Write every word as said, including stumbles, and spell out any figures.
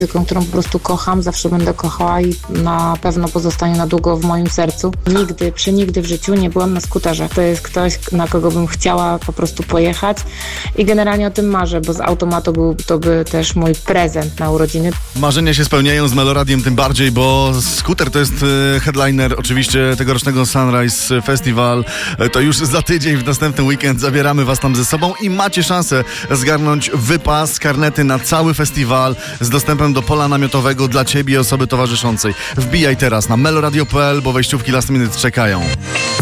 którą po prostu kocham, zawsze będę kochała i na pewno pozostanie na długo w moim sercu. Nigdy, przenigdy w życiu nie byłam na skuterze. To jest ktoś, na kogo bym chciała po prostu pojechać i generalnie o tym marzę, bo z automatu był to by też mój prezent na urodziny. Marzenia się spełniają z Meloradiem tym bardziej, bo skuter to jest headliner oczywiście tegorocznego Sunrise Festival. To już za tydzień, w następny weekend zabieramy was tam ze sobą i macie szansę zgarnąć wypas, karnety na cały festiwal z dostępem do pola namiotowego dla ciebie i osoby towarzyszącej. Wbijaj teraz na meloradio kropka p l, bo wejściówki last minute czekają.